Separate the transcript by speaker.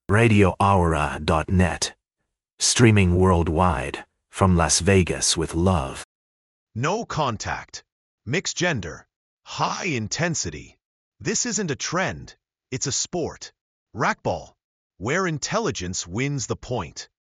Speaker 1: RadioAura.net. Streaming worldwide from Las Vegas with love.
Speaker 2: No contact. Mixed gender. High intensity. This isn't a trend. It's a sport. Racquetball. Where intelligence wins the point.